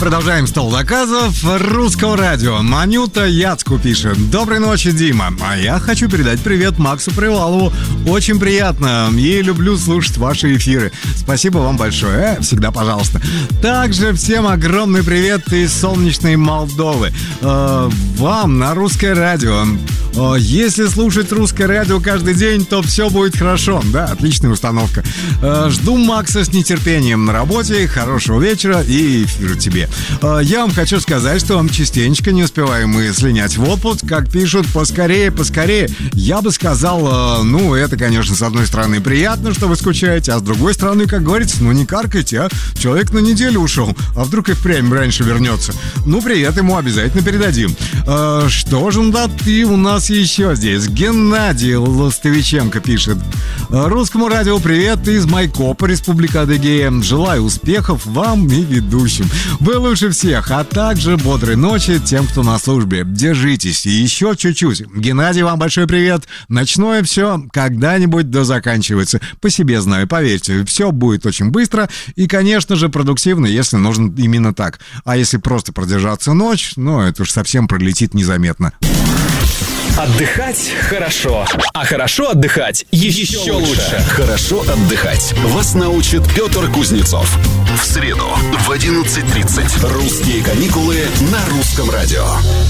продолжаем стол заказов русского радио. Манюта Яцку пишет: доброй ночи, Дима. А я хочу передать привет Максу Привалову. Очень приятно. И люблю слушать ваши эфиры. Спасибо вам большое. Всегда пожалуйста. Также всем огромный привет из солнечной Молдовы. Вам на русское радио. Если слушать русское радио каждый день, то все будет хорошо. Да, отличная установка. Жду Макса с нетерпением на работе. Хорошего вечера и эфира тебе. Я вам хочу сказать, что вам частенько не успеваем мы слинять в отпуск. Как пишут, поскорее. Я бы сказал, это, конечно, с одной стороны приятно, что вы скучаете, а с другой стороны, как говорится, не каркайте, а. Человек на неделю ушел, а вдруг и впрямь раньше вернется. Привет ему обязательно передадим. Что же у нас еще здесь? Геннадий Лостовиченко пишет: русскому радио привет из Майкопа, Республика Адыгея. Желаю успехов вам и ведущим. Вы лучше всех, а также бодрой ночи тем, кто на службе. Держитесь и еще чуть-чуть. Геннадий, вам большой привет. Ночное все когда-нибудь заканчивается. По себе знаю, поверьте, все будет очень быстро и, конечно же, продуктивно, если нужно именно так. А если просто продержаться ночь, это уж совсем пролетит незаметно. Отдыхать хорошо, а хорошо отдыхать еще лучше. Хорошо отдыхать. Вас научит Петр Кузнецов. В среду в 11:30. Русские каникулы на русском радио.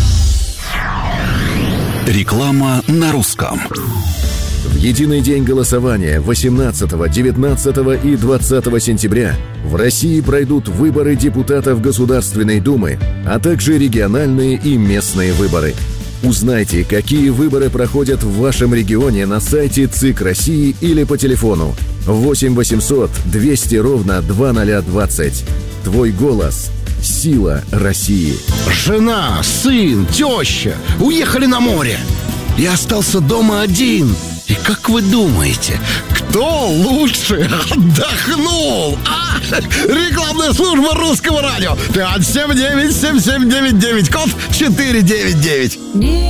Реклама на русском. В единый день голосования 18, 19 и 20 сентября в России пройдут выборы депутатов Государственной Думы, а также региональные и местные выборы. Узнайте, какие выборы проходят в вашем регионе на сайте ЦИК России или по телефону 8 800 200 ровно 2020. Твой голос – сила России. Жена, сын, теща уехали на море. Я остался дома один. И как вы думаете, кто лучше отдохнул? Рекламная служба русского радио 579-7799, код 499.